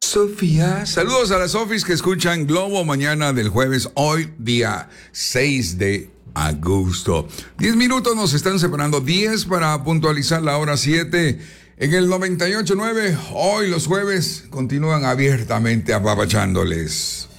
Sofía. Saludos a las Sofis que escuchan Globo mañana del jueves, hoy día 6 de agosto. 10 minutos nos están separando, 10 para puntualizar la hora 7. En el 98.9, hoy los jueves continúan abiertamente apapachándoles.